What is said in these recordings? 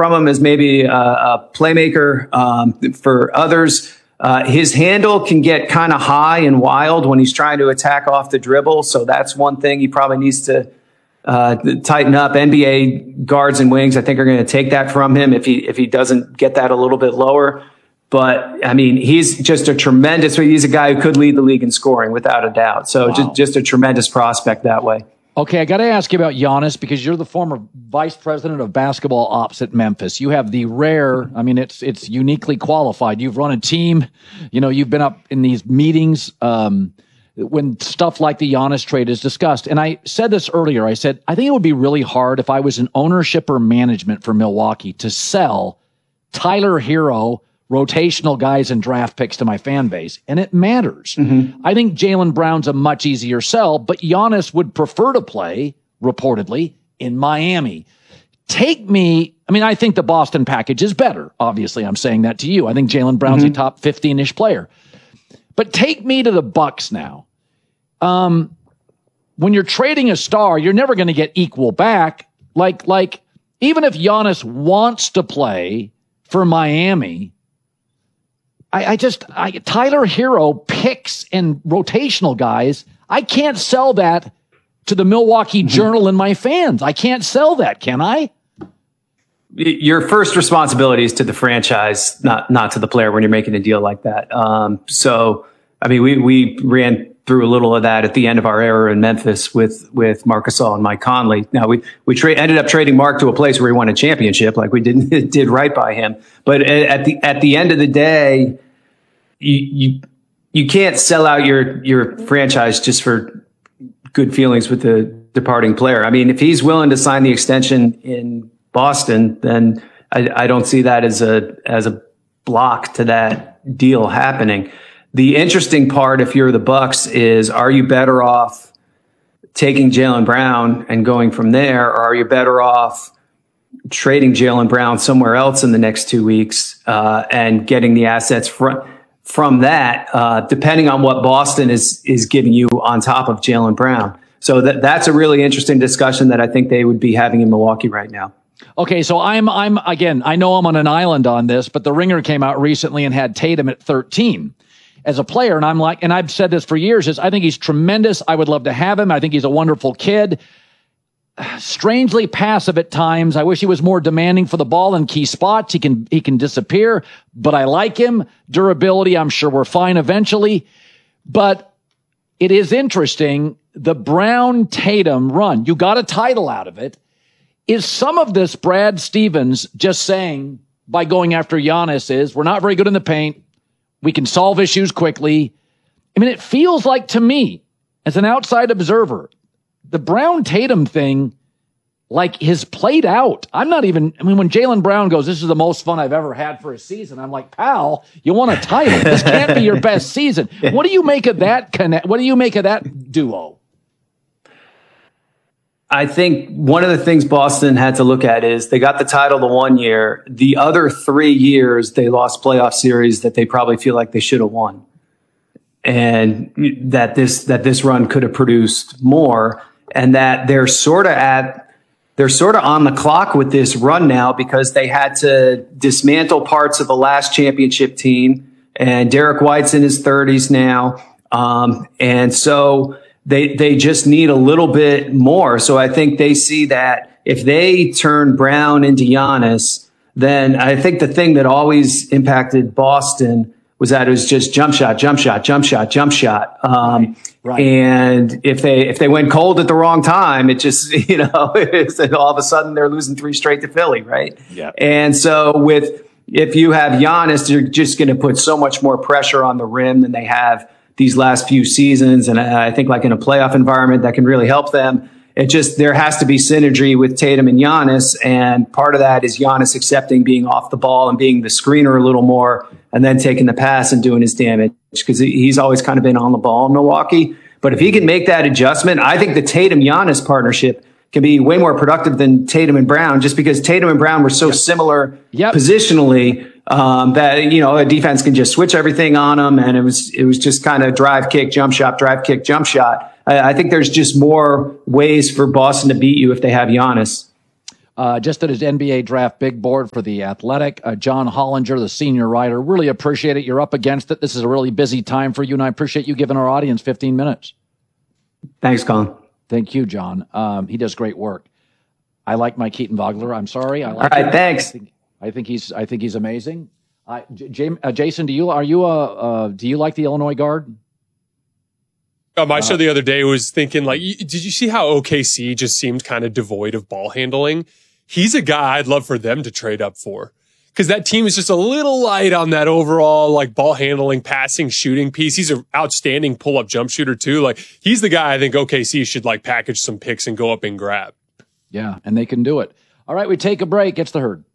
from him as maybe a playmaker for others. His handle can get kind of high and wild when he's trying to attack off the dribble. So that's one thing he probably needs to tighten up. NBA guards and wings, I think, are going to take that from him if he doesn't get that a little bit lower. But I mean, he's just he's a guy who could lead the league in scoring without a doubt. So wow. just a tremendous prospect that way. Okay, I got to ask you about Giannis because you're the former vice president of basketball ops at Memphis. You have the rare, I mean, it's uniquely qualified. You've run a team, you've been up in these meetings when stuff like the Giannis trade is discussed. And I said this earlier. I said, I think it would be really hard if I was in ownership or management for Milwaukee to sell Tyler Hero, rotational guys and draft picks to my fan base. And it matters. Mm-hmm. I think Jaylen Brown's a much easier sell, but Giannis would prefer to play, reportedly, in Miami. I think the Boston package is better. Obviously, I'm saying that to you. I think Jaylen Brown's a top 15-ish player. But take me to the Bucks now. When you're trading a star, you're never going to get equal back. Like even if Giannis wants to play for Miami, Tyler Hero picks and rotational guys. I can't sell that to the Milwaukee Journal and my fans. I can't sell that, can I? Your first responsibility is to the franchise, not to the player when you're making a deal like that. So, I mean, we ran through a little of that at the end of our era in Memphis with Marc Gasol and Mike Conley. Now we ended up trading Mark to a place where he won a championship, like we did right by him. But at the end of the day, you can't sell out your franchise just for good feelings with the departing player. I mean, if he's willing to sign the extension in Boston, then I don't see that as a block to that deal happening. The interesting part, if you're the Bucks, is are you better off taking Jaylen Brown and going from there, or are you better off trading Jaylen Brown somewhere else in the next 2 weeks and getting the assets from that, depending on what Boston is giving you on top of Jaylen Brown? So that's a really interesting discussion that I think they would be having in Milwaukee right now. Okay, so I'm again, I know I'm on an island on this, but the Ringer came out recently and had Tatum at 13 as a player. And I'm like, and I've said this for years, is I think he's tremendous. I would love to have him. I think he's a wonderful kid. Strangely passive at times. I wish he was more demanding for the ball in key spots. He can disappear, but I like him. Durability, I'm sure we're fine eventually. But it is interesting. The Brown Tatum run, you got a title out of it. Is some of this Brad Stevens just saying by going after Giannis is we're not very good in the paint. We can solve issues quickly. I mean, it feels like to me as an outside observer, the Brown Tatum thing, like, has played out. When Jaylen Brown goes, this is the most fun I've ever had for a season. I'm like, pal, you want a title. This can't be your best season. What do you make of that What do you make of that duo? I think one of the things Boston had to look at is they got the title the 1 year. The other 3 years, they lost playoff series that they probably feel like they should have won. And that this run could have produced more, and that they're sort of on the clock with this run now because they had to dismantle parts of the last championship team, and Derek White's in his 30s now. And so they just need a little bit more. So I think they see that if they turn Brown into Giannis, then I think the thing that always impacted Boston was that it was just jump shot. Right. And if they went cold at the wrong time, it just, it's all of a sudden they're losing 3 straight to Philly, right? Yeah. And so if you have Giannis, you're just going to put so much more pressure on the rim than they have these last few seasons. And I think like in a playoff environment that can really help them. There has to be synergy with Tatum and Giannis. And part of that is Giannis accepting being off the ball and being the screener a little more and then taking the pass and doing his damage, because he's always kind of been on the ball in Milwaukee. But if he can make that adjustment, I think the Tatum-Giannis partnership can be way more productive than Tatum and Brown, just because Tatum and Brown were so similar positionally that, a defense can just switch everything on them. And it was just kind of drive, kick, jump shot. I think there's just more ways for Boston to beat you if they have Giannis. just at his NBA draft big board for The Athletic. John Hollinger, the senior writer. Really appreciate it. You're up against it. This is a really busy time for you, and I appreciate you giving our audience 15 minutes. Thanks, Colin. Thank you, John. He does great work. I like Mike Keaton Vogler. I'm sorry. All right, him. Thanks. I think he's amazing. Jason, do you like the Illinois guard? My show the other day was thinking, like, did you see how OKC just seemed kind of devoid of ball handling? He's a guy I'd love for them to trade up for, because that team is just a little light on that overall, like, ball handling, passing, shooting piece. He's an outstanding pull-up jump shooter too. Like, he's the guy I think OKC should, like, package some picks and go up and grab. Yeah, and they can do it. All right, we take a break. It's the Herd.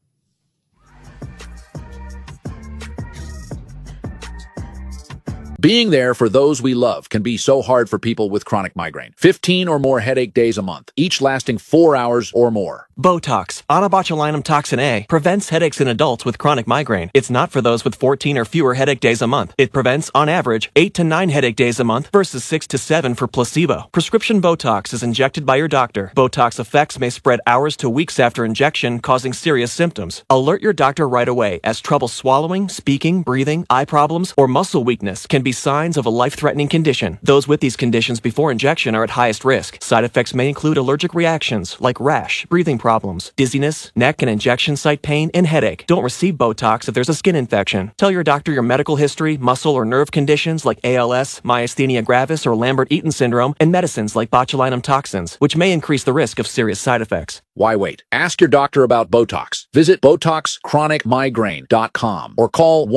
Being there for those we love can be so hard for people with chronic migraine. 15 or more headache days a month, each lasting 4 hours or more. Botox, onabotulinum toxin A, prevents headaches in adults with chronic migraine. It's not for those with 14 or fewer headache days a month. It prevents, on average, 8 to 9 headache days a month versus 6 to 7 for placebo. Prescription Botox is injected by your doctor. Botox effects may spread hours to weeks after injection, causing serious symptoms. Alert your doctor right away, as trouble swallowing, speaking, breathing, eye problems, or muscle weakness can be signs of a life-threatening condition. Those with these conditions before injection are at highest risk. Side effects may include allergic reactions like rash, breathing problems, dizziness, neck and injection site pain, and headache. Don't receive Botox if there's a skin infection. Tell your doctor your medical history, muscle or nerve conditions like ALS, myasthenia gravis, or Lambert-Eaton syndrome, and medicines like botulinum toxins, which may increase the risk of serious side effects. Why wait? Ask your doctor about Botox. Visit BotoxChronicMigraine.com or call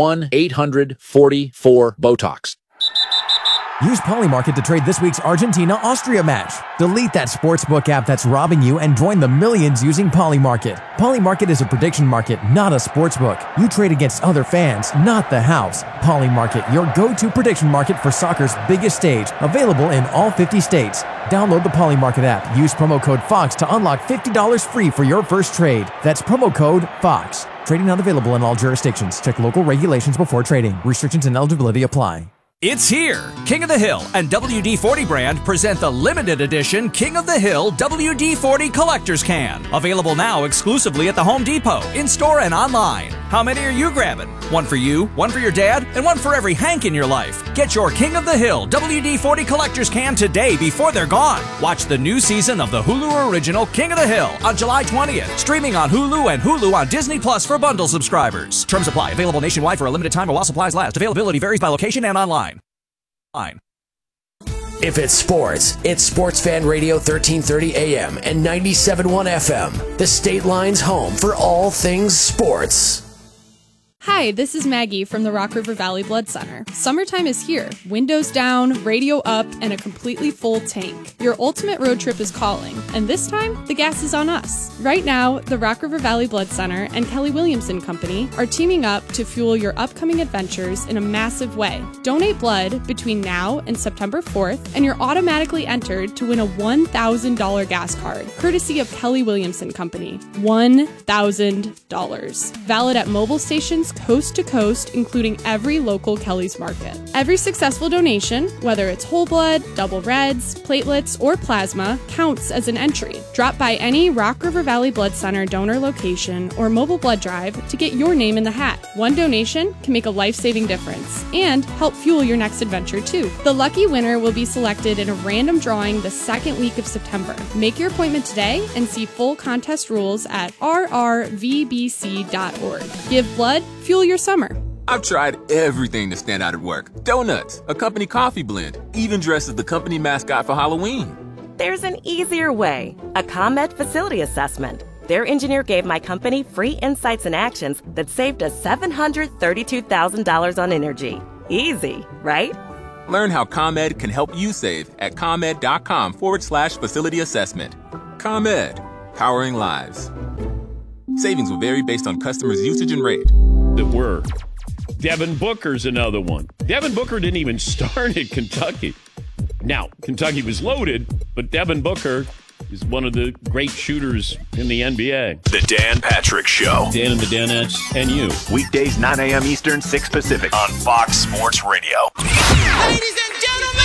1-800-44-BOTOX. Use Polymarket to trade this week's Argentina-Austria match. Delete that sportsbook app that's robbing you and join the millions using Polymarket. Polymarket is a prediction market, not a sportsbook. You trade against other fans, not the house. Polymarket, your go-to prediction market for soccer's biggest stage, available in all 50 states. Download the Polymarket app. Use promo code FOX to unlock $50 free for your first trade. That's promo code FOX. Trading not available in all jurisdictions. Check local regulations before trading. Restrictions and eligibility apply. It's here! King of the Hill and WD-40 brand present the limited edition King of the Hill WD-40 Collector's Can. Available now exclusively at the Home Depot, in-store and online. How many are you grabbing? One for you, one for your dad, and one for every Hank in your life. Get your King of the Hill WD-40 Collector's Can today before they're gone. Watch the new season of the Hulu original King of the Hill on July 20th. Streaming on Hulu and Hulu on Disney Plus for bundle subscribers. Terms apply. Available nationwide for a limited time while supplies last. Availability varies by location and online. If it's sports, it's Sports Fan Radio 1330 AM and 97.1 FM, the State Line's home for all things sports. Hi, this is Maggie from the Rock River Valley Blood Center. Summertime is here. Windows down, radio up, and a completely full tank. Your ultimate road trip is calling, and this time, the gas is on us. Right now, the Rock River Valley Blood Center and Kelly Williamson Company are teaming up to fuel your upcoming adventures in a massive way. Donate blood between now and September 4th, and you're automatically entered to win a $1,000 gas card, courtesy of Kelly Williamson Company. $1,000. Valid at mobile stations coast to coast, including every local Kelly's Market. Every successful donation, whether it's whole blood, double reds, platelets, or plasma, counts as an entry. Drop by any Rock River Valley Blood Center donor location or mobile blood drive to get your name in the hat. One donation can make a life-saving difference and help fuel your next adventure too. The lucky winner will be selected in a random drawing the second week of September. Make your appointment today and see full contest rules at rrvbc.org. Give blood, fuel your summer. I've tried everything to stand out at work. Donuts, a company coffee blend, even dressed as the company mascot for Halloween. There's an easier way. A ComEd facility assessment. Their engineer gave my company free insights and actions that saved us $732,000 on energy. Easy, right? Learn how ComEd can help you save at ComEd.com/facility assessment. ComEd, powering lives. Savings will vary based on customers' usage and rate. That were. Devin Booker's another one. Devin Booker didn't even start at Kentucky. Now, Kentucky was loaded, but Devin Booker is one of the great shooters in the NBA. The Dan Patrick Show. Dan and the Danettes and you. Weekdays 9 a.m. Eastern, 6 Pacific on Fox Sports Radio. Ladies and gentlemen,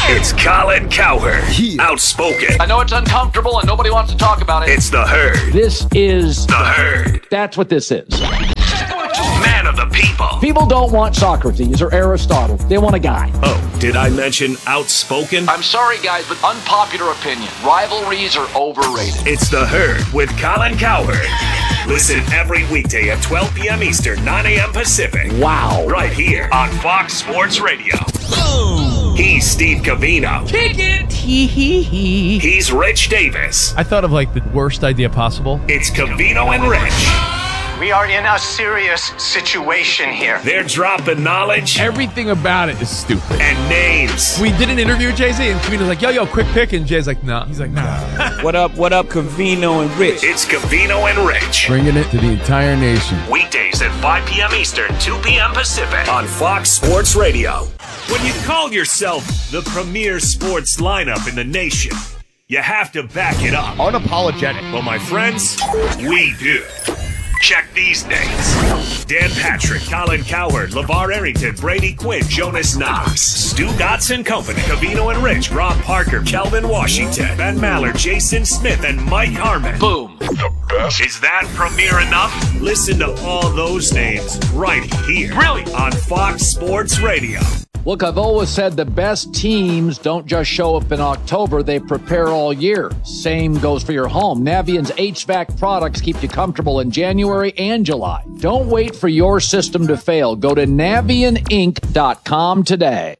It's Colin Cowherd. Outspoken. I know it's uncomfortable and nobody wants to talk about it. It's the Herd. This is the Herd. That's what this is. Man of the people. People don't want Socrates or Aristotle. They want a guy. Oh, did I mention outspoken? I'm sorry, guys, but unpopular opinion. Rivalries are overrated. It's the Herd with Colin Cowherd. Listen every weekday at 12 p.m. Eastern, 9 a.m. Pacific. Wow. Right here on Fox Sports Radio. Boom. He's Steve Covino. Kick it. Hee. He's Rich Davis. I thought of like the worst idea possible. It's Covino and Rich. We are in a serious situation here. They're dropping knowledge. Everything about it is stupid. And names. We did an interview with Jay-Z, and Covino's like, yo, quick pick. And Jay's like, nah. He's like, nah. What up, Covino and Rich? It's Covino and Rich. Bringing it to the entire nation. Weekdays at 5 p.m. Eastern, 2 p.m. Pacific. On Fox Sports Radio. When you call yourself the premier sports lineup in the nation, you have to back it up. Unapologetic. Well, my friends, we do. Check these names. Dan Patrick, Colin Cowherd, LeVar Arrington, Brady Quinn, Jonas Knox, Stu Gotts and Company, Covino and Rich, Rob Parker, Kelvin Washington, Ben Maller, Jason Smith, and Mike Harmon. Boom. The best. Is that premiere enough? Listen to all those names right here. Really? On Fox Sports Radio. Look, I've always said the best teams don't just show up in October, they prepare all year. Same goes for your home. Navient's HVAC products keep you comfortable in January and July. Don't wait for your system to fail. Go to NavientInc.com today.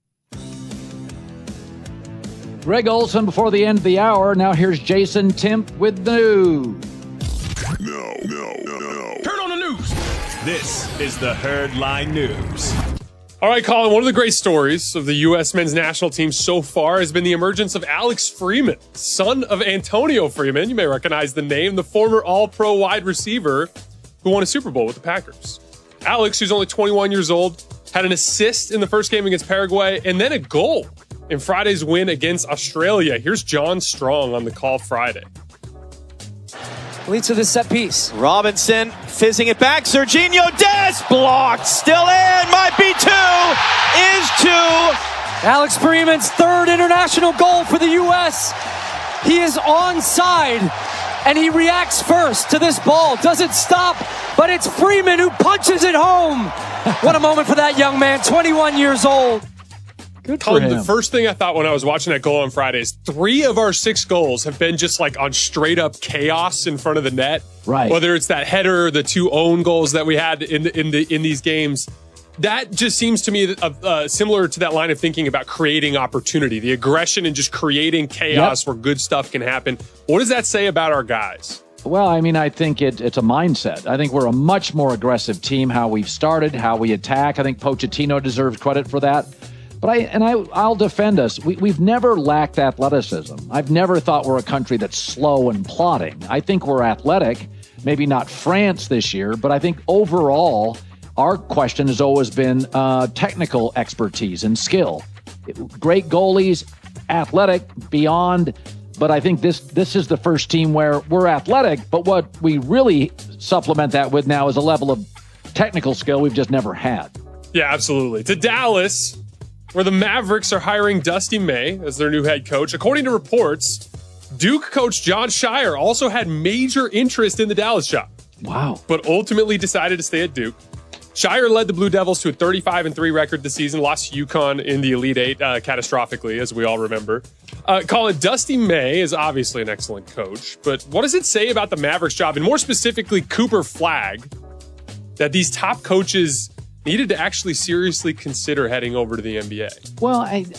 Greg Olson before the end of the hour. Now here's Jason Timp with the news. No. Turn on the news. This is the Herd Line News. All right, Colin, one of the great stories of the U.S. men's national team so far has been the emergence of Alex Freeman, son of Antonio Freeman. You may recognize the name, the former All-Pro wide receiver who won a Super Bowl with the Packers. Alex, who's only 21 years old, had an assist in the first game against Paraguay and then a goal in Friday's win against Australia. Here's John Strong on the call Friday. Leads to the set piece. Robinson fizzing it back. Serginho Dest blocked. Still in. Might be two. Is two. Alex Freeman's third international goal for the U.S. He is onside, and he reacts first to this ball. Doesn't stop, but it's Freeman who punches it home. What a moment for that young man, 21 years old. Good for Colin, him. the first thing I thought when I was watching that goal on Friday is 3 of our 6 goals have been just like on straight up chaos in front of the net. Right. Whether it's that header, the 2 own goals that we had in these games, that just seems to me similar to that line of thinking about creating opportunity, the aggression and just creating chaos where good stuff can happen. What does that say about our guys? Well, I mean, I think it's a mindset. I think we're a much more aggressive team, how we've started, how we attack. I think Pochettino deserves credit for that. But I'll defend us. We've never lacked athleticism. I've never thought we're a country that's slow and plodding. I think we're athletic, maybe not France this year, but I think overall our question has always been technical expertise and skill. Great goalies, athletic, beyond. But I think this is the first team where we're athletic, but what we really supplement that with now is a level of technical skill we've just never had. Yeah, absolutely. To Dallas, where the Mavericks are hiring Dusty May as their new head coach. According to reports, Duke coach John Shire also had major interest in the Dallas job. Wow. But ultimately decided to stay at Duke. Shire led the Blue Devils to a 35-3 record this season, lost to UConn in the Elite Eight catastrophically, as we all remember. Colin, Dusty May is obviously an excellent coach, but what does it say about the Mavericks job, and more specifically Cooper Flagg, that these top coaches needed to actually seriously consider heading over to the NBA? Well,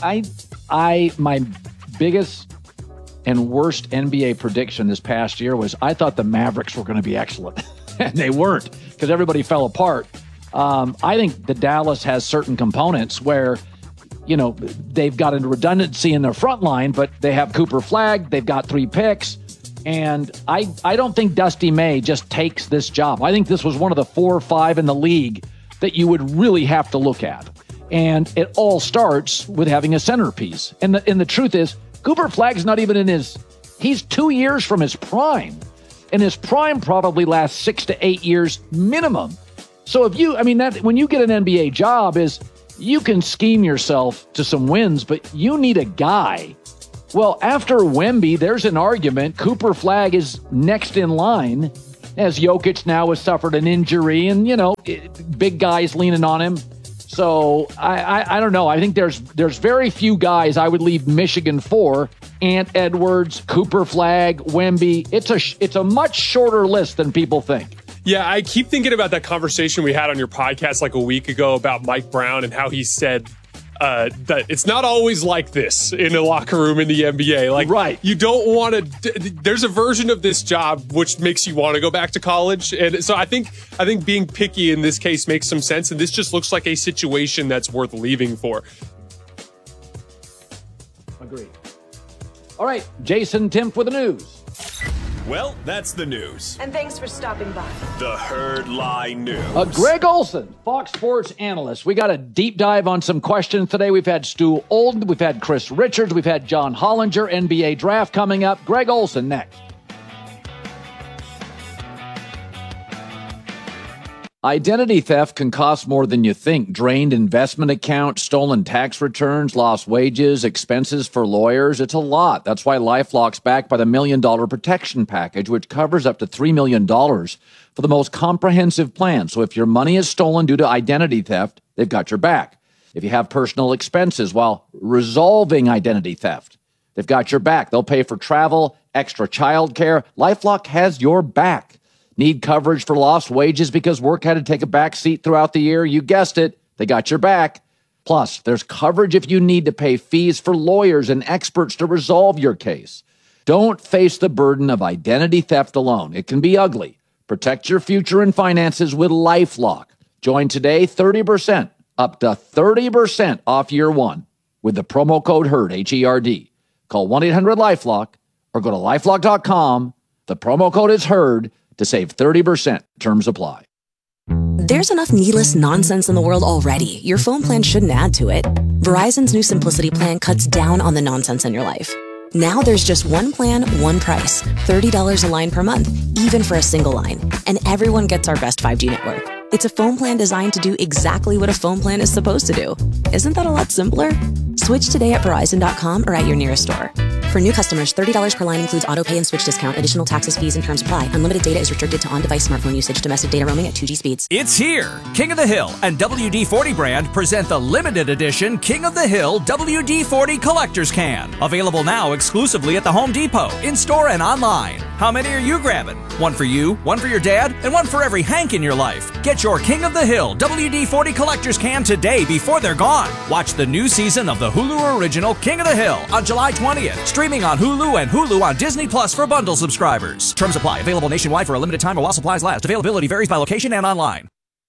my biggest and worst NBA prediction this past year was I thought the Mavericks were going to be excellent, and they weren't because everybody fell apart. I think the Dallas has certain components where, you know, they've got a redundancy in their front line, but they have Cooper Flagg, they've got 3 picks, and I don't think Dusty May just takes this job. I think this was one of the 4 or 5 in the league that you would really have to look at. And it all starts with having a centerpiece. And the truth is, Cooper Flagg's not even he's 2 years from his prime. And his prime probably lasts 6 to 8 years minimum. So when you get an NBA job you can scheme yourself to some wins, but you need a guy. Well, after Wemby, there's an argument. Cooper Flagg is next in line, as Jokic now has suffered an injury, and, big guys leaning on him. So I don't know. I think there's very few guys I would leave Michigan for. Ant Edwards, Cooper Flagg, Wemby. It's a much shorter list than people think. Yeah, I keep thinking about that conversation we had on your podcast like a week ago about Mike Brown and how he said that it's not always like this in a locker room in the NBA. Like, right. You don't want to. There's a version of this job which makes you want to go back to college, and so I think being picky in this case makes some sense. And this just looks like a situation that's worth leaving for. Agreed. All right, Jason Timpf with the news. Well, that's the news. And thanks for stopping by. The Herd Lie News. Greg Olson, Fox Sports analyst. We got a deep dive on some questions today. We've had Stu Olden, we've had Chris Richards, we've had John Hollinger, NBA draft coming up. Greg Olson next. Identity theft can cost more than you think. Drained investment accounts, stolen tax returns, lost wages, expenses for lawyers. It's a lot. That's why LifeLock's backed by the $1 Million Protection Package, which covers up to $3 million for the most comprehensive plan. So if your money is stolen due to identity theft, they've got your back. If you have personal expenses while resolving identity theft, they've got your back. They'll pay for travel, extra childcare. LifeLock has your back. Need coverage for lost wages because work had to take a back seat throughout the year? You guessed it. They got your back. Plus, there's coverage if you need to pay fees for lawyers and experts to resolve your case. Don't face the burden of identity theft alone. It can be ugly. Protect your future and finances with LifeLock. Join today, 30%, up to 30% off year one with the promo code HERD, H-E-R-D. Call 1-800-LifeLock or go to LifeLock.com. The promo code is HERD to save 30%. Terms apply. There's enough needless nonsense in the world already. Your phone plan shouldn't add to it. Verizon's new Simplicity plan cuts down on the nonsense in your life. Now there's just one plan, one price, $30 a line per month, even for a single line. And everyone gets our best 5G network. It's a phone plan designed to do exactly what a phone plan is supposed to do. Isn't that a lot simpler? Switch today at Verizon.com or at your nearest store. For new customers, $30 per line includes auto pay and switch discount. Additional taxes, fees, and terms apply. Unlimited data is restricted to on-device smartphone usage. Domestic data roaming at 2G speeds. It's here. King of the Hill and WD-40 brand present the limited edition King of the Hill WD-40 Collector's Can. Available now exclusively at the Home Depot, in-store and online. How many are you grabbing? One for you, one for your dad, and one for every Hank in your life. Get your King of the Hill WD-40 Collector's Can today before they're gone. Watch the new season of the Hulu original King of the Hill on July 20th. Streaming on Hulu and Hulu on Disney Plus for bundle subscribers. Terms apply. Available nationwide for a limited time or while supplies last. Availability varies by location and online.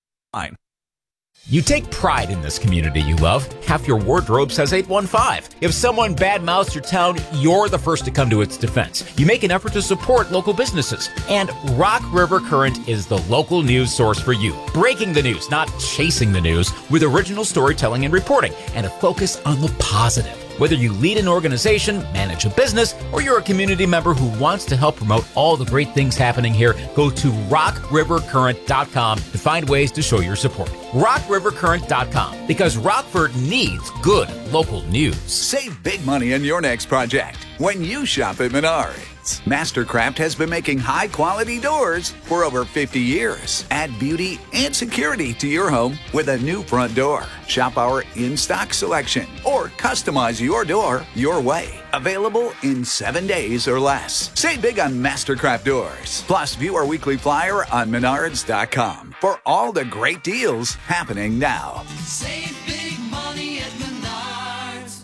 You take pride in this community you love. Half your wardrobe says 815. If someone badmouths your town, you're the first to come to its defense. You make an effort to support local businesses. And Rock River Current is the local news source for you. Breaking the news, not chasing the news, with original storytelling and reporting, and a focus on the positive. Whether you lead an organization, manage a business, or you're a community member who wants to help promote all the great things happening here, go to rockrivercurrent.com to find ways to show your support. rockrivercurrent.com, because Rockford needs good local news. Save big money on your next project when you shop at Menards. Mastercraft has been making high-quality doors for over 50 years. Add beauty and security to your home with a new front door. Shop our in-stock selection or customize your door your way. Available in 7 days or less. Save big on Mastercraft doors. Plus, view our weekly flyer on Menards.com for all the great deals happening now. Save big money at Menards.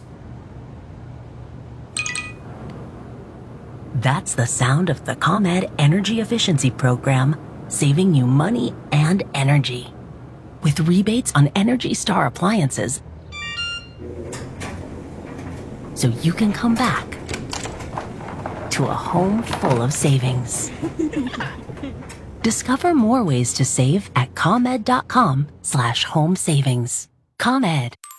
That's the sound of the ComEd Energy Efficiency Program, saving you money and energy. With rebates on Energy Star appliances, so you can come back to a home full of savings. Discover more ways to save at ComEd.com/home savings. ComEd.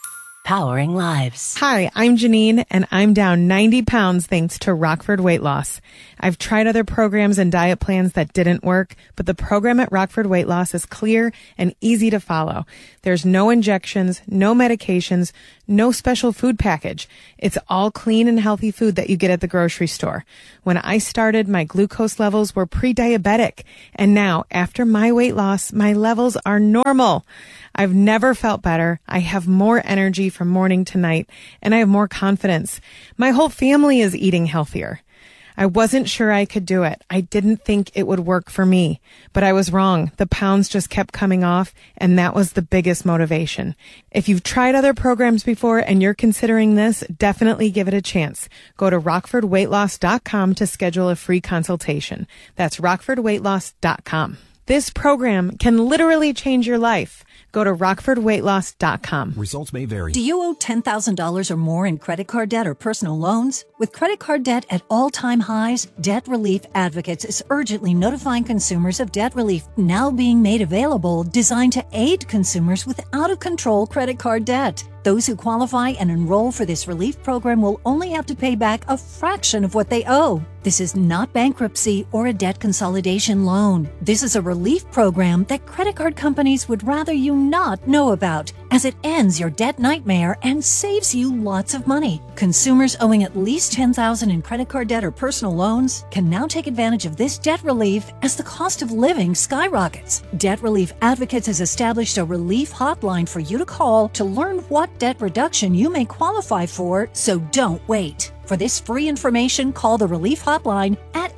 powering lives. Hi, I'm Janine, and I'm down 90 pounds thanks to Rockford Weight Loss. I've tried other programs and diet plans that didn't work, but the program at Rockford Weight Loss is clear and easy to follow. There's no injections, no medications, no special food package. It's all clean and healthy food that you get at the grocery store. When I started, my glucose levels were pre-diabetic, and now, after my weight loss, my levels are normal. I've never felt better. I have more energy from morning to night, and I have more confidence. My whole family is eating healthier. I wasn't sure I could do it. I didn't think it would work for me, but I was wrong. The pounds just kept coming off, and that was the biggest motivation. If you've tried other programs before and you're considering this, definitely give it a chance. Go to rockfordweightloss.com to schedule a free consultation. That's rockfordweightloss.com. This program can literally change your life. Go to rockfordweightloss.com. Results may vary. Do you owe $10,000 or more in credit card debt or personal loans? With credit card debt at all-time highs, Debt Relief Advocates is urgently notifying consumers of debt relief now being made available, designed to aid consumers with out-of-control credit card debt. Those who qualify and enroll for this relief program will only have to pay back a fraction of what they owe. This is not bankruptcy or a debt consolidation loan. This is a relief program that credit card companies would rather you not know about, as it ends your debt nightmare and saves you lots of money. Consumers owing at least $10,000 in credit card debt or personal loans can now take advantage of this debt relief as the cost of living skyrockets. Debt Relief Advocates has established a relief hotline for you to call to learn what debt reduction you may qualify for, so don't wait. For this free information, call the Relief Hotline at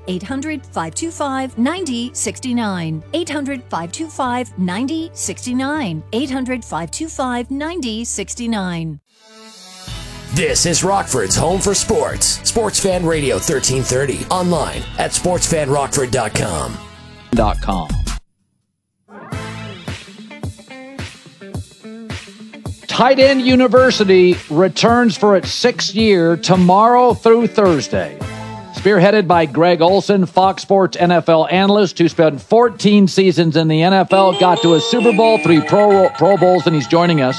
800-525-9069. 800-525-9069. 800-525-9069. This is Rockford's home for sports. Sports Fan Radio 1330. Online at sportsfanrockford.com. Tight End University returns for its 6th year tomorrow through Thursday. Spearheaded by Greg Olson, Fox Sports NFL analyst who spent 14 seasons in the NFL, got to a Super Bowl, 3 Pro Bowls, and he's joining us.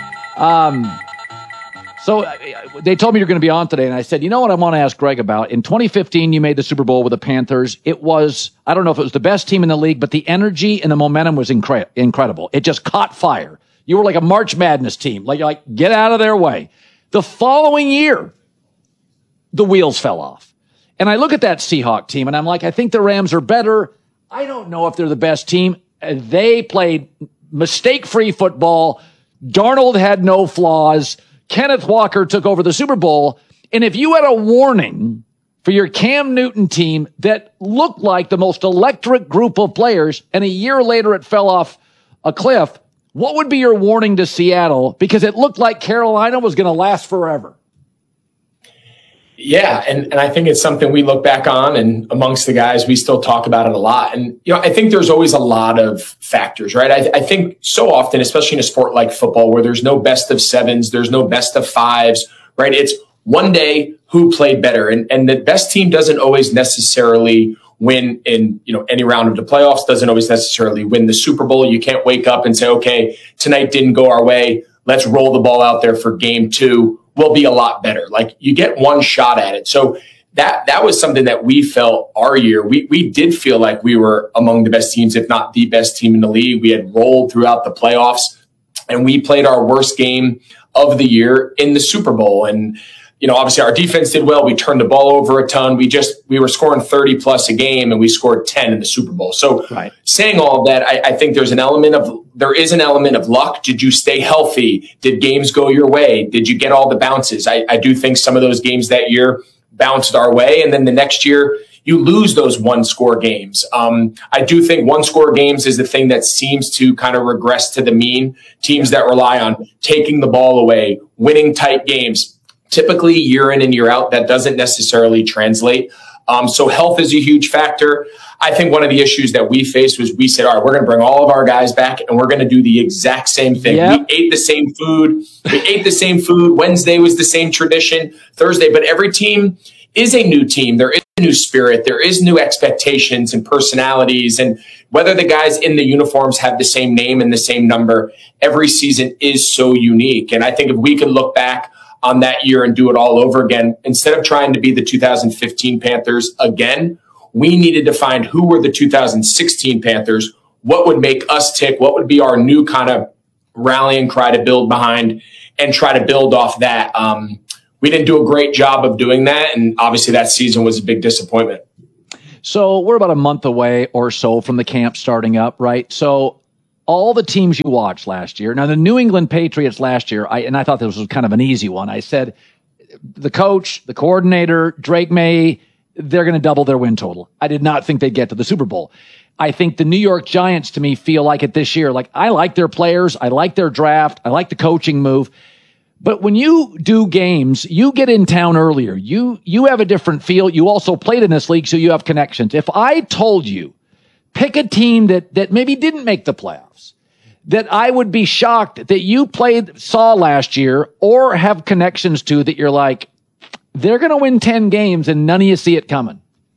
So they told me you're going to be on today, and I said, you know what I want to ask Greg about? In 2015, you made the Super Bowl with the Panthers. It was, I don't know if it was the best team in the league, but the energy and the momentum was incredible. It just caught fire. You were like a March Madness team. Like, get out of their way. The following year, the wheels fell off. And I look at that Seahawk team, and I'm like, I think the Rams are better. I don't know if they're the best team. They played mistake-free football. Darnold had no flaws. Kenneth Walker took over the Super Bowl. And if you had a warning for your Cam Newton team that looked like the most electric group of players, and a year later it fell off a cliff, what would be your warning to Seattle? Because it looked like Carolina was going to last forever. Yeah, and I think it's something we look back on, and amongst the guys, we still talk about it a lot. And, you know, I think there's always a lot of factors, right? I think so often, especially in a sport like football, where there's no best of sevens, there's no best of fives, right? It's one day who played better. And the best team doesn't always necessarily win in, you know, any round of the playoffs, doesn't always necessarily win the Super Bowl. You can't wake up and say, okay, tonight didn't go our way. Let's roll the ball out there for game 2. We'll be a lot better. Like, you get one shot at it. So that was something that we felt our year. We did feel like we were among the best teams, if not the best team in the league. We had rolled throughout the playoffs, and we played our worst game of the year in the Super Bowl. And, you know, obviously our defense did well. We turned the ball over a ton. We were scoring 30 plus a game, and we scored 10 in the Super Bowl. So saying all of that, I think there is an element of luck. Did you stay healthy? Did games go your way? Did you get all the bounces? I do think some of those games that year bounced our way. And then the next year you lose those 1-score games. I do think 1-score games is the thing that seems to kind of regress to the mean. Teams that rely on taking the ball away, winning tight games. Typically, year in and year out, that doesn't necessarily translate. So health is a huge factor. I think one of the issues that we faced was we said, all right, we're going to bring all of our guys back, and we're going to do the exact same thing. Yep. We ate the same food. Wednesday was the same tradition. Thursday, but every team is a new team. There new spirit. There is new expectations and personalities. And whether the guys in the uniforms have the same name and the same number, every season is so unique. And I think if we could look back on that year and do it all over again, instead of trying to be the 2015 Panthers again, we needed to find who were the 2016 Panthers, what would make us tick, what would be our new kind of rallying cry to build behind, and try to build off that. We didn't do a great job of doing that, and obviously that season was a big disappointment. So we're about a month away or so from the camp starting up, right? So all the teams you watched last year. Now, the New England Patriots last year, I thought this was kind of an easy one. I said the coach, the coordinator, Drake May, they're going to double their win total. I did not think they'd get to the Super Bowl. I think the New York Giants, to me, feel like it this year. Like, I like their players. I like their draft. I like the coaching move. But when you do games, you get in town earlier. You have a different feel. You also played in this league, so you have connections. If I told you, pick a team that maybe didn't make the playoffs, that I would be shocked that you saw last year or have connections to, that you're like, they're going to win 10 games and none of you see it coming.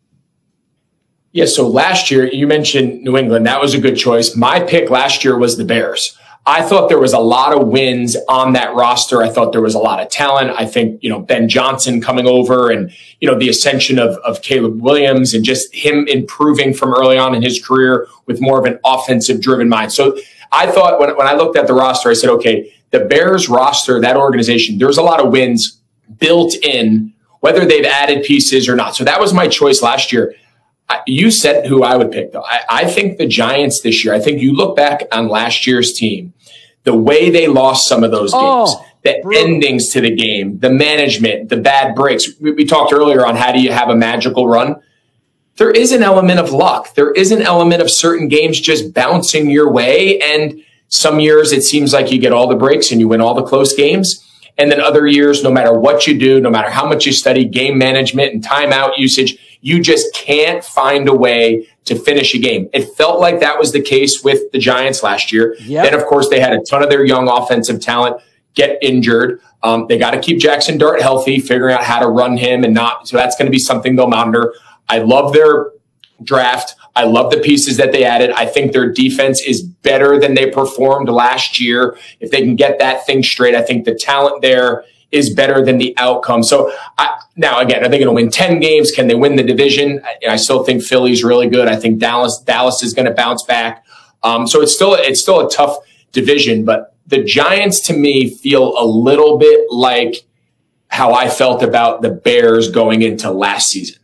Yeah, so last year, you mentioned New England. That was a good choice. My pick last year was the Bears. I thought there was a lot of wins on that roster. I thought there was a lot of talent. I think, Ben Johnson coming over and, the ascension of Caleb Williams and just him improving from early on in his career with more of an offensive driven mind. So I thought when I looked at the roster, I said, okay, the Bears roster, that organization, there's a lot of wins built in, whether they've added pieces or not. So that was my choice last year. You said who I would pick, though. I think the Giants this year, I think you look back on last year's team, the way they lost some of those games, endings to the game, the management, the bad breaks. We talked earlier on how do you have a magical run? There is an element of luck. There is an element of certain games just bouncing your way. And some years it seems like you get all the breaks and you win all the close games. And then other years, no matter what you do, no matter how much you study game management and timeout usage, you just can't find a way to finish a game. It felt like that was the case with the Giants last year. Yep. Then, of course, they had a ton of their young offensive talent get injured. They got to keep Jackson Dart healthy, figuring out how to run him and not. So that's going to be something they'll monitor. I love their draft. I love the pieces that they added. I think their defense is better than they performed last year. If they can get that thing straight, I think the talent there is better than the outcome. So now, again, are they going to win 10 games? Can they win the division? I still think Philly's really good. I think Dallas is going to bounce back. So it's still a tough division, but the Giants to me feel a little bit like how I felt about the Bears going into last season.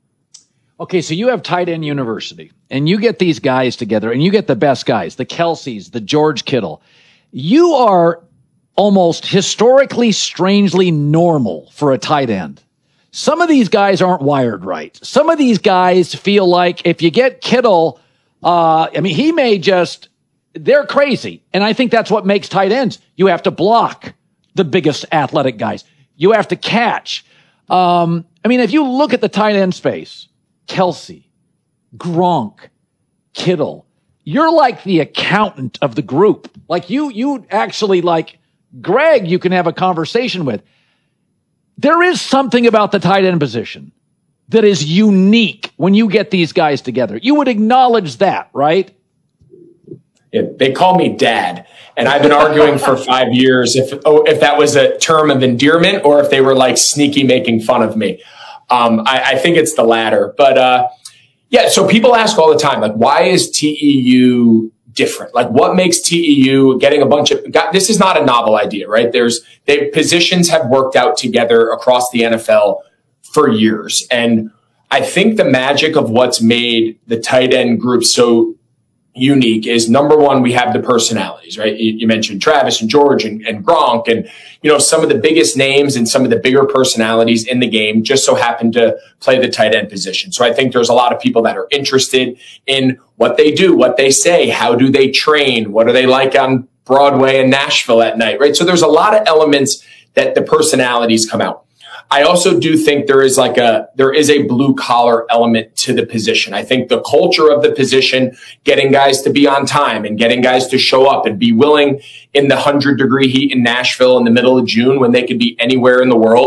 Okay, so you have tight end university, and you get these guys together, and you get the best guys, the Kelce's, the George Kittle. You are almost historically, strangely normal for a tight end. Some of these guys aren't wired right. Some of these guys feel like if you get Kittle, he may they're crazy. And I think that's what makes tight ends. You have to block the biggest athletic guys. You have to catch. If you look at the tight end space, Kelce, Gronk, Kittle, you're like the accountant of the group. Like you actually like Greg, you can have a conversation with. There is something about the tight end position that is unique when you get these guys together. You would acknowledge that, right? Yeah, they call me Dad, and I've been arguing for 5 years if that was a term of endearment or if they were like sneaky making fun of me. I think it's the latter. But so people ask all the time, like, why is TEU different? Like, what makes TEU getting a bunch of this is not a novel idea, right? Positions have worked out together across the NFL for years. And I think the magic of what's made the tight end group so unique is, number one, we have the personalities, right? You mentioned Travis and George and Gronk and, some of the biggest names and some of the bigger personalities in the game just so happen to play the tight end position. So I think there's a lot of people that are interested in what they do, what they say, how do they train, what are they like on Broadway and Nashville at night, right? So there's a lot of elements that the personalities come out. I also do think there is a blue collar element to the position. I think the culture of the position, getting guys to be on time and getting guys to show up and be willing in the 100-degree heat in Nashville in the middle of June when they could be anywhere in the world,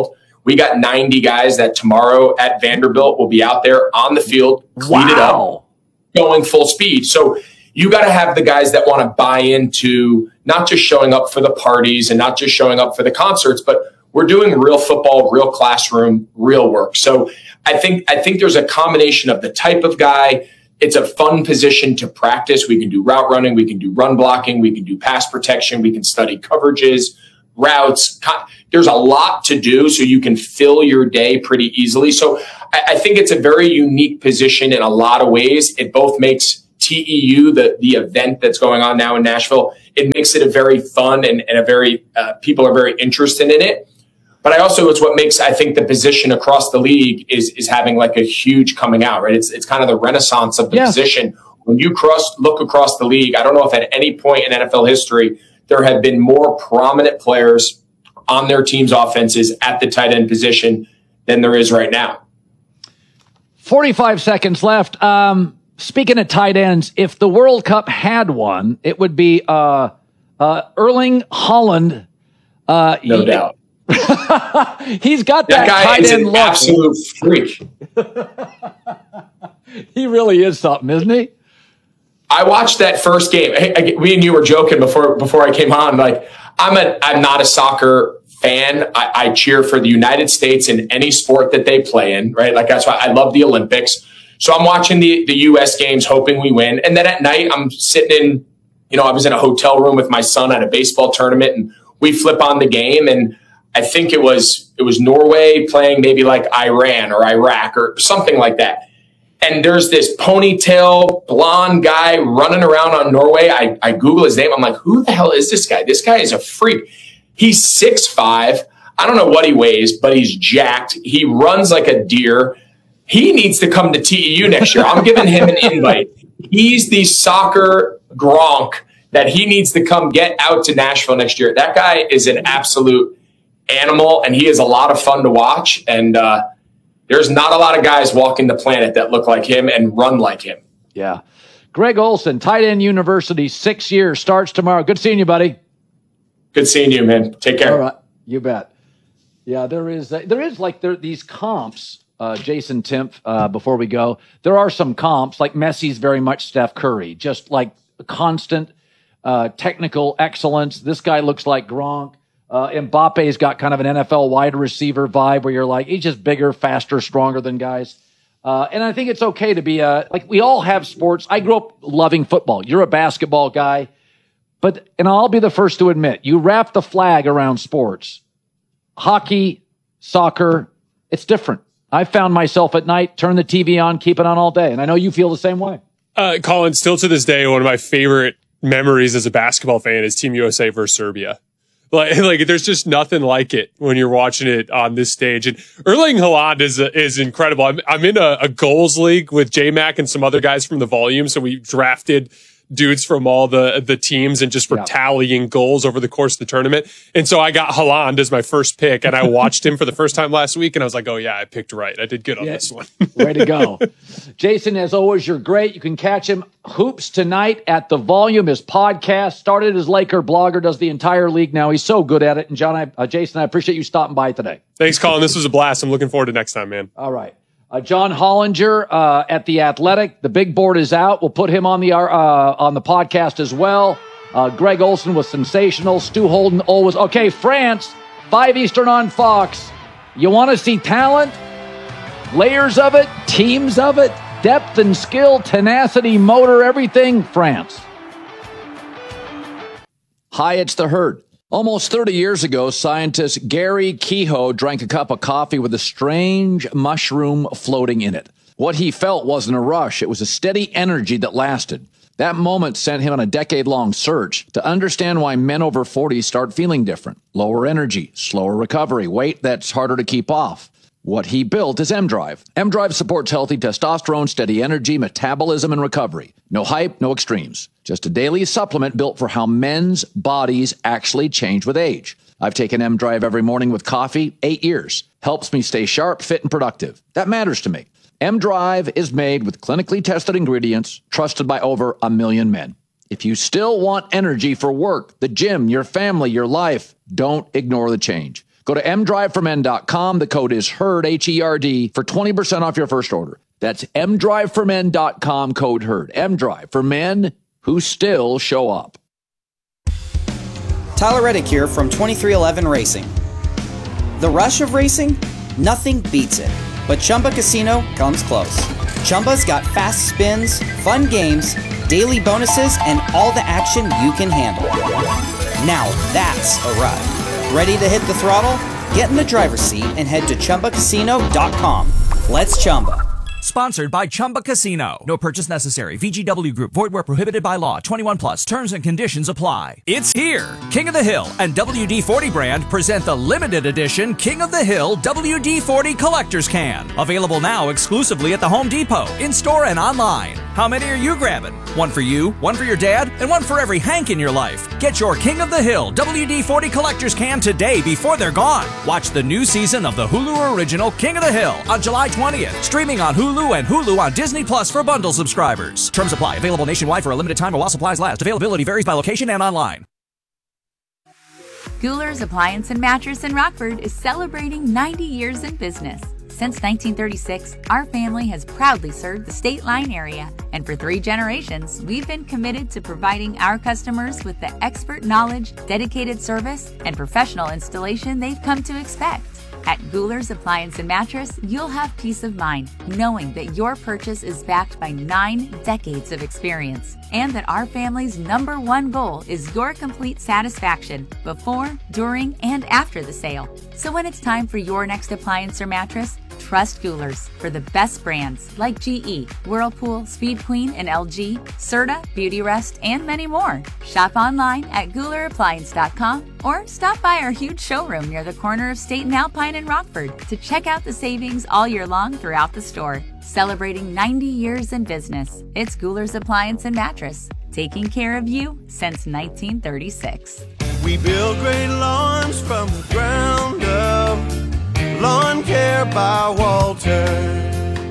We got 90 guys that tomorrow at Vanderbilt will be out there on the field, cleated up, going full speed. So you got to have the guys that want to buy into not just showing up for the parties and not just showing up for the concerts, but we're doing real football, real classroom, real work. So I think there's a combination of the type of guy. It's a fun position to practice. We can do route running. We can do run blocking. We can do pass protection. We can study coverages, routes. There's a lot to do, so you can fill your day pretty easily. So I think it's a very unique position in a lot of ways. It both makes TEU, the event that's going on now in Nashville, it makes it a very fun and a very, people are very interested in it. But it's what makes, I think, the position across the league is having like a huge coming out, right? It's kind of the renaissance of the position. When you look across the league, I don't know if at any point in NFL history, there have been more prominent players on their team's offenses at the tight end position than there is right now. 45 seconds left. Speaking of tight ends, if the World Cup had one, it would be Erling Haaland. No doubt. He's got that guy tight is end an look. absolute freak. He really is something, isn't he? I watched that first game. We and you were joking before I came on. Like, I'm not a soccer fan. I cheer for the United States in any sport that they play in, right? Like, that's why I love the Olympics. So I'm watching the U.S. games, hoping we win. And then at night, I'm sitting in, I was in a hotel room with my son at a baseball tournament, and we flip on the game, and I think it was Norway playing maybe like Iran or Iraq or something like that. And there's this ponytail blonde guy running around on Norway. I Google his name. I'm like, who the hell is this guy? This guy is a freak. He's 6'5". I don't know what he weighs, but he's jacked. He runs like a deer. He needs to come to TEU next year. I'm giving him an invite. He's the soccer Gronk that he needs to come get out to Nashville next year. That guy is an absolute animal, and he is a lot of fun to watch. And there's not a lot of guys walking the planet that look like him and run like him. Yeah. Greg Olsen, Tight End University, 6 years, starts tomorrow. Good seeing you, buddy. Good seeing you, man. Take care. All right. You bet. Yeah, there is these comps, Jason Timpf, before we go. There are some comps, like Messi's very much Steph Curry, just like constant technical excellence. This guy looks like Gronk. Mbappe's got kind of an NFL wide receiver vibe where you're like, he's just bigger, faster, stronger than guys. And I think it's okay to be like, we all have sports. I grew up loving football. You're a basketball guy, and I'll be the first to admit, you wrap the flag around sports, hockey, soccer, it's different. I found myself at night, turn the TV on, keep it on all day. And I know you feel the same way. Colin, still to this day, one of my favorite memories as a basketball fan is Team USA versus Serbia. Like there's just nothing like it when you're watching it on this stage. And Erling Haaland is incredible. I'm in a goals league with J-Mac and some other guys from the Volume. So we drafted dudes from all the teams and just were tallying goals over the course of the tournament. And so I got Haaland as my first pick, and I watched him for the first time last week, and I was like, oh yeah, I picked right. I did good on this one. Way to go. Jason, as always, you're great. You can catch him Hoops tonight at the Volume. His podcast started as Laker blogger, does the entire league now. He's so good at it. And Jason, I appreciate you stopping by today. Thanks, Colin. This was a blast. I'm looking forward to next time, man. All right. John Hollinger at The Athletic. The big board is out. We'll put him on the podcast as well. Greg Olsen was sensational. Stu Holden always. Okay, France, 5 Eastern on Fox. You want to see talent? Layers of it, teams of it, depth and skill, tenacity, motor, everything. France. Hi, it's The Herd. Almost 30 years ago, scientist Gary Kehoe drank a cup of coffee with a strange mushroom floating in it. What he felt wasn't a rush. It was a steady energy that lasted. That moment sent him on a decade-long search to understand why men over 40 start feeling different. Lower energy, slower recovery, weight that's harder to keep off. What he built is M-Drive. M-Drive supports healthy testosterone, steady energy, metabolism, and recovery. No hype, no extremes. Just a daily supplement built for how men's bodies actually change with age. I've taken M-Drive every morning with coffee, 8 years. Helps me stay sharp, fit, and productive. That matters to me. M-Drive is made with clinically tested ingredients, trusted by over 1 million men. If you still want energy for work, the gym, your family, your life, don't ignore the change. Go to mdriveformen.com. The code is HERD, H-E-R-D, for 20% off your first order. That's mdriveformen.com, code HERD. mDrive, for men who still show up. Tyler Reddick here from 2311 Racing. The rush of racing? Nothing beats it. But Chumba Casino comes close. Chumba's got fast spins, fun games, daily bonuses, and all the action you can handle. Now that's a ride. Ready to hit the throttle? Get in the driver's seat and head to ChumbaCasino.com. Let's Chumba. Sponsored by Chumba Casino. No purchase necessary. VGW Group. Void where prohibited by law. 21 plus. Terms and conditions apply. It's here. King of the Hill and WD-40 brand present the limited edition King of the Hill WD-40 Collector's Can. Available now exclusively at the Home Depot, in-store and online. How many are you grabbing? One for you, one for your dad, and one for every Hank in your life. Get your King of the Hill WD-40 Collector's Can today before they're gone. Watch the new season of the Hulu original King of the Hill on July 20th. Streaming on Hulu and Hulu on Disney Plus for bundle subscribers. Terms apply. Available nationwide for a limited time or while supplies last. Availability varies by location and online. Gouler's Appliance and Mattress in Rockford is celebrating 90 years in business. Since 1936, our family has proudly served the State Line area, and for 3 generations, we've been committed to providing our customers with the expert knowledge, dedicated service, and professional installation they've come to expect. At Gouler's Appliance and Mattress, you'll have peace of mind knowing that your purchase is backed by 9 decades of experience, and that our family's #1 goal is your complete satisfaction before, during, and after the sale. So when it's time for your next appliance or mattress, trust Gouler's for the best brands like GE, Whirlpool, Speed Queen, and LG, Serta, Beautyrest, and many more. Shop online at GoulerAppliance.com or stop by our huge showroom near the corner of State and Alpine in Rockford to check out the savings all year long throughout the store. Celebrating 90 years in business, it's Gouler's Appliance and Mattress, taking care of you since 1936. We build great lawns from the ground up. Lawn Care by Walter.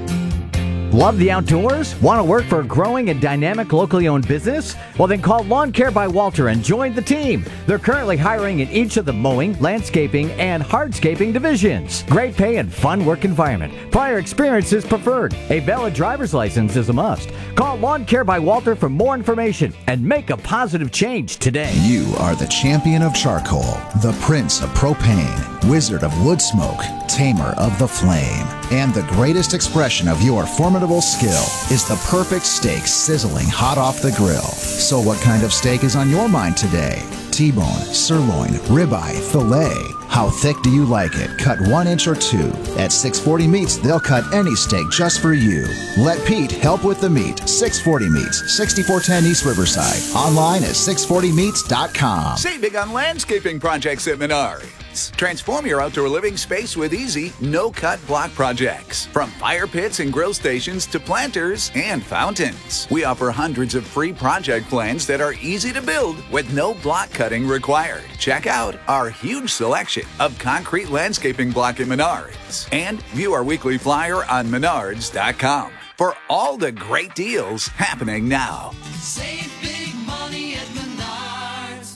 Love the outdoors? Want to work for a growing and dynamic locally owned business? Well, then call Lawn Care by Walter and join the team. They're currently hiring in each of the mowing, landscaping, and hardscaping divisions. Great pay and fun work environment. Prior experience is preferred. A valid driver's license is a must. Call Lawn Care by Walter for more information and make a positive change today. You are the champion of charcoal, the prince of propane, wizard of wood smoke, tamer of the flame, and the greatest expression of your formidable skill is the perfect steak sizzling hot off the grill. So what kind of steak is on your mind today? T-bone, sirloin, ribeye, filet. How thick do you like it? Cut 1 inch or 2. At 640 Meats, they'll cut any steak just for you. Let Pete help with the meat. 640 Meats, 6410 East Riverside. Online at 640meats.com. Save big on landscaping projects at Menards. Transform your outdoor living space with easy, no-cut block projects. From fire pits and grill stations to planters and fountains. We offer hundreds of free project plans that are easy to build with no block cutting required. Check out our huge selection of concrete landscaping block at Menards. And view our weekly flyer on Menards.com for all the great deals happening now. Save big money at Menards.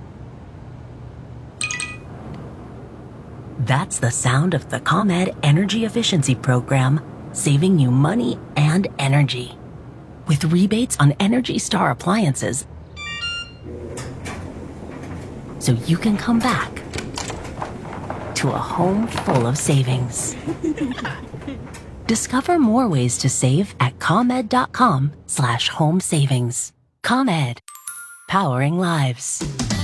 That's the sound of the ComEd Energy Efficiency Program, saving you money and energy. With rebates on Energy Star appliances, so you can come back to a home full of savings. Discover more ways to save at ComEd.com/home savings. ComEd, powering lives.